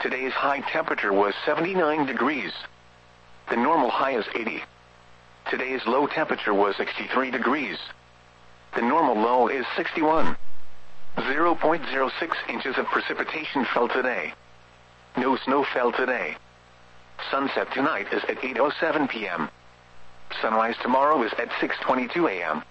Today's high temperature was 79 degrees. The normal high is 80. Today's low temperature was 63 degrees. The normal low is 61. 0.06 inches of precipitation fell today. No snow fell today. Sunset tonight is at 8:07 p.m. Sunrise tomorrow is at 6:22 a.m.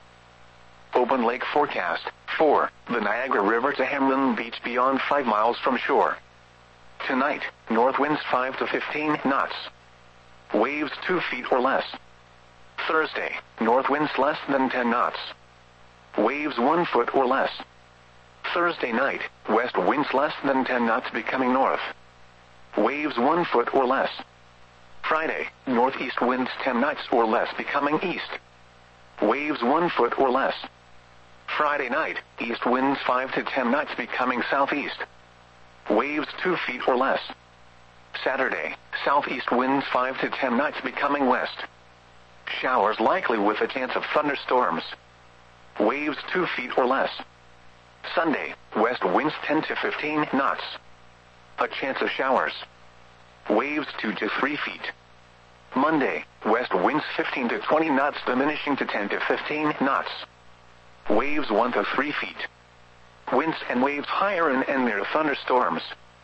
Open lake forecast. 4. The Niagara River to Hamlin Beach beyond 5 miles from shore. Tonight, north winds 5 to 15 knots. Waves 2 feet or less. Thursday, north winds less than 10 knots. Waves 1 foot or less. Thursday night, west winds less than 10 knots becoming north. Waves 1 foot or less. Friday, northeast winds 10 knots or less becoming east. Waves 1 foot or less. Friday night, east winds 5 to 10 knots becoming southeast. Waves 2 feet or less. Saturday, southeast winds 5 to 10 knots becoming west. Showers likely with a chance of thunderstorms. Waves 2 feet or less. Sunday, west winds 10 to 15 knots. A chance of showers. Waves 2 to 3 feet. Monday, west winds 15 to 20 knots diminishing to 10 to 15 knots. Waves 1 to 3 feet. Winds and waves higher and near thunderstorms.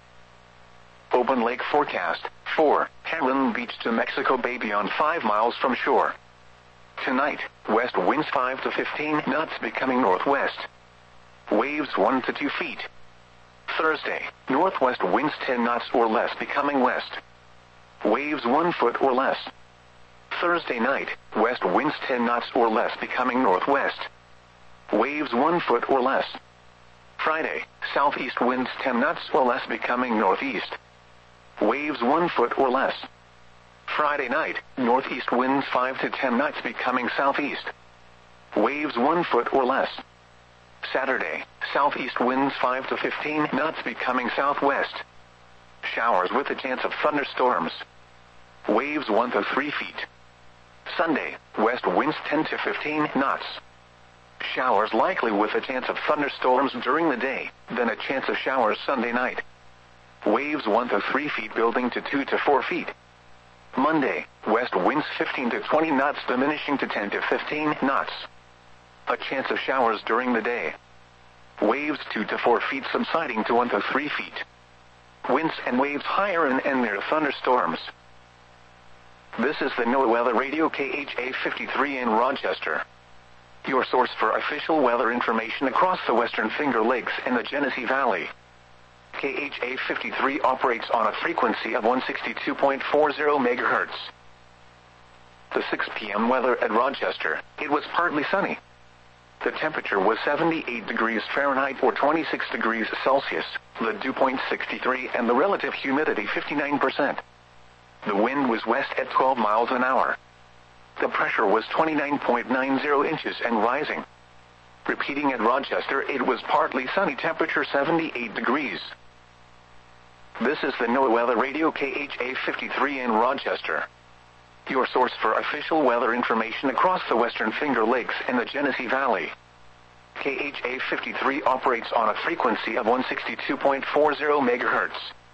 Open lake forecast. 4. Hamlin Beach to Mexico Bay beyond 5 miles from shore. Tonight, west winds 5 to 15 knots becoming northwest. Waves 1 to 2 feet. Thursday, northwest winds 10 knots or less becoming west. Waves 1 foot or less. Thursday night, west winds 10 knots or less becoming northwest. Waves 1 foot or less. Friday, southeast winds 10 knots or less becoming northeast. Waves 1 foot or less. Friday night, northeast winds 5 to 10 knots becoming southeast. Waves 1 foot or less. Saturday, southeast winds 5 to 15 knots becoming southwest. Showers with a chance of thunderstorms. Waves 1 to 3 feet. Sunday, west winds 10 to 15 knots. Showers likely with a chance of thunderstorms during the day, then a chance of showers Sunday night. Waves 1 to 3 feet building to 2 to 4 feet. Monday, west winds 15 to 20 knots diminishing to 10 to 15 knots. A chance of showers during the day. Waves 2 to 4 feet subsiding to 1 to 3 feet. Winds and waves higher and near thunderstorms. This is the NOAA Weather Radio KHA 53 in Rochester. Your source for official weather information across the Western Finger Lakes and the Genesee Valley. KHA 53 operates on a frequency of 162.40 MHz. The 6 p.m. weather at Rochester, it was partly sunny. The temperature was 78 degrees Fahrenheit or 26 degrees Celsius, the dew point 63 and the relative humidity 59%. The wind was west at 12 miles an hour. The pressure was 29.90 inches and rising. Repeating at Rochester, it was partly sunny, temperature 78 degrees. This is the NOAA Weather Radio KHA 53 in Rochester. Your source for official weather information across the Western Finger Lakes and the Genesee Valley. KHA 53 operates on a frequency of 162.40 MHz.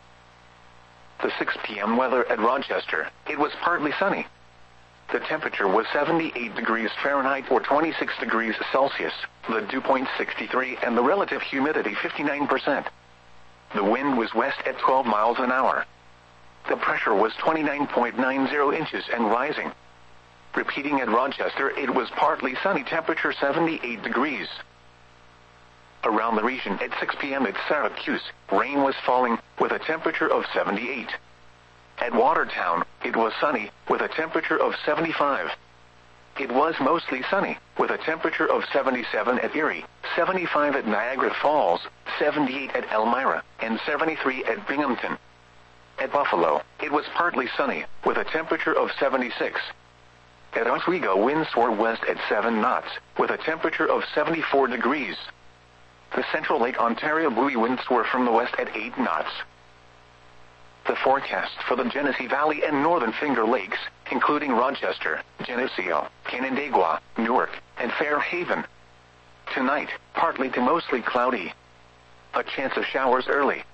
The 6 p.m. weather at Rochester, it was partly sunny. The temperature was 78 degrees Fahrenheit or 26 degrees Celsius, the dew point 63 and the relative humidity 59%. The wind was west at 12 miles an hour. The pressure was 29.90 inches and rising. Repeating at Rochester, it was partly sunny, temperature 78 degrees. Around the region at 6 p.m. at Syracuse, rain was falling with a temperature of 78. At Watertown, it was sunny with a temperature of 75. It was mostly sunny with a temperature of 77 at Erie, 75 at Niagara Falls, 78 at Elmira, and 73 at Binghamton. At Buffalo, it was partly sunny with a temperature of 76. At Oswego, winds were west at 7 knots with a temperature of 74 degrees. The Central Lake Ontario buoy winds were from the west at 8 knots. The forecast for the Genesee Valley and Northern Finger Lakes, including Rochester, Geneseo, Canandaigua, Newark, and Fairhaven. Tonight, partly to mostly cloudy. A chance of showers early.